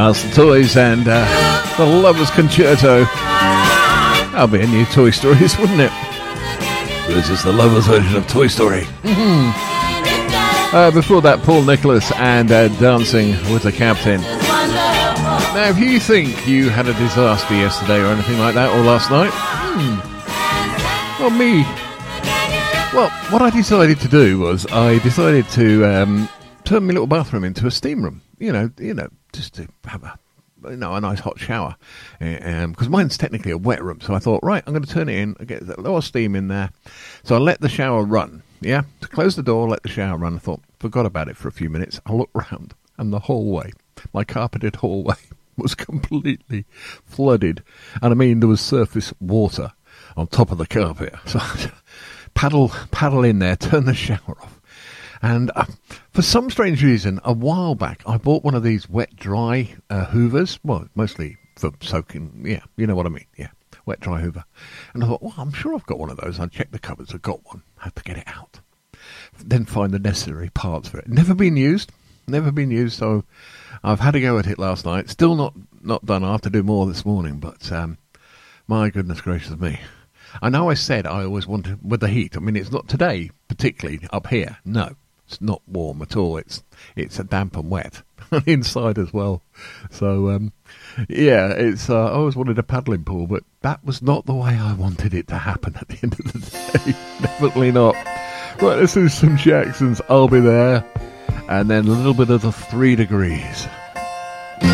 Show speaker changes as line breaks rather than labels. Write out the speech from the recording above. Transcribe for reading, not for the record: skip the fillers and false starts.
That's the Toys and the Lovers Concerto. That'll be a new Toy Stories, wouldn't it? This is the Lovers version of Toy Story. Before that, Paul Nicholas and Dancing with the Captain. Now, if you think you had a disaster yesterday or anything like that, or last night, well, me. Well, what I decided to do was I decided to turn my little bathroom into a steam room. You know, just to have a nice hot shower. Because mine's technically a wet room, so I thought, right, I'm going to turn it in, get a lot of steam in there. So I let the shower run. Yeah, to close the door, let the shower run. I thought, forgot about it for a few minutes. I looked round, and the hallway, my carpeted hallway, was completely flooded. And I mean, there was surface water on top of the carpet. So I paddle in there, turn the shower off. And for some strange reason, a while back, I bought one of these wet-dry hoovers. Well, mostly for soaking. Yeah, you know what I mean. Yeah, wet-dry hoover. And I thought, well, I'm sure I've got one of those. I checked the cupboards. I've got one. I have to get it out. Then find the necessary parts for it. Never been used. So I've had a go at it last night. Still not done. I have to do more this morning. But my goodness gracious me. I know I said I always wanted with the heat. I mean, it's not today, particularly up here. No. It's not warm at all. It's damp and wet inside as well. So yeah, it's I always wanted a paddling pool, but that was not the way I wanted it to happen at the end of the day. Definitely not. Right, let's do some Jacksons. I'll Be There, and then a little bit of the 3 Degrees.